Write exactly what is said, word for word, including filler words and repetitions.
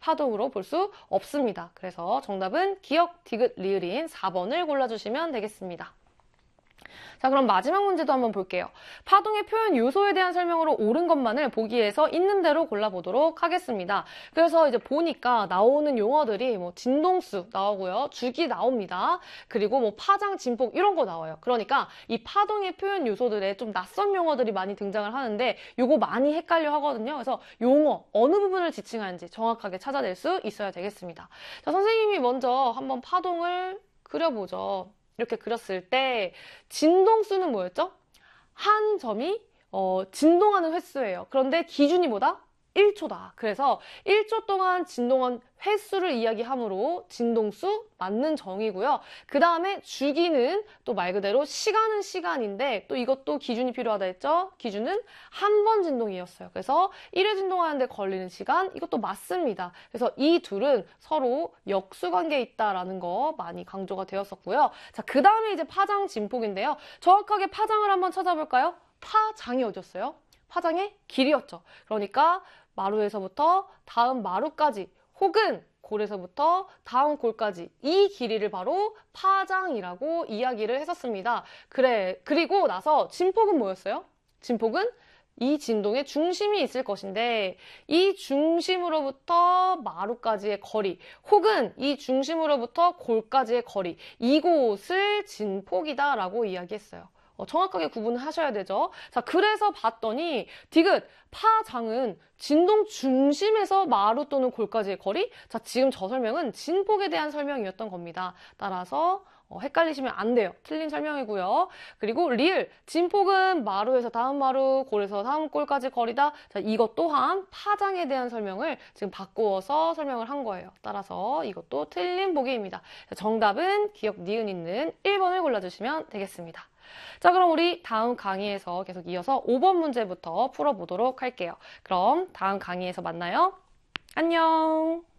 파동으로 볼 수 없습니다. 그래서 정답은 기역, 디귿, 리을인 사 번을 골라주시면 되겠습니다. 자, 그럼 마지막 문제도 한번 볼게요. 파동의 표현 요소에 대한 설명으로 옳은 것만을 보기에서 있는 대로 골라보도록 하겠습니다. 그래서 이제 보니까 나오는 용어들이 뭐 진동수 나오고요. 주기 나옵니다. 그리고 뭐 파장, 진폭 이런 거 나와요. 그러니까 이 파동의 표현 요소들에 좀 낯선 용어들이 많이 등장을 하는데 요거 많이 헷갈려 하거든요. 그래서 용어, 어느 부분을 지칭하는지 정확하게 찾아낼 수 있어야 되겠습니다. 자, 선생님이 먼저 한번 파동을 그려보죠. 이렇게 그렸을 때 진동수는 뭐였죠? 한 점이 어, 진동하는 횟수예요. 그런데 기준이 뭐다? 일 초다. 그래서 일 초 동안 진동한 횟수를 이야기하므로 진동수 맞는 정이고요. 그 다음에 주기는 또 말 그대로 시간은 시간인데 또 이것도 기준이 필요하다 했죠? 기준은 한 번 진동이었어요. 그래서 일 회 진동하는데 걸리는 시간 이것도 맞습니다. 그래서 이 둘은 서로 역수관계에 있다라는 거 많이 강조가 되었었고요. 자, 그 다음에 이제 파장, 진폭인데요. 정확하게 파장을 한번 찾아볼까요? 파장이 어디였어요? 파장의 길이였죠. 그러니까 마루에서부터 다음 마루까지 혹은 골에서부터 다음 골까지 이 길이를 바로 파장이라고 이야기를 했었습니다. 그래, 그리고 나서 진폭은 뭐였어요? 진폭은 이 진동의 중심이 있을 것인데 이 중심으로부터 마루까지의 거리 혹은 이 중심으로부터 골까지의 거리 이곳을 진폭이다라고 이야기했어요. 어, 정확하게 구분을 하셔야 되죠. 자, 그래서 봤더니 디귿, 파장은 진동 중심에서 마루 또는 골까지의 거리? 자, 지금 저 설명은 진폭에 대한 설명이었던 겁니다. 따라서 어, 헷갈리시면 안 돼요. 틀린 설명이고요. 그리고 리을, 진폭은 마루에서 다음 마루, 골에서 다음 골까지 거리다. 자, 이것 또한 파장에 대한 설명을 지금 바꾸어서 설명을 한 거예요. 따라서 이것도 틀린 보기입니다. 자, 정답은 기역, 니은 있는 일 번을 골라주시면 되겠습니다. 자, 그럼 우리 다음 강의에서 계속 이어서 오 번 문제부터 풀어보도록 할게요. 그럼 다음 강의에서 만나요. 안녕!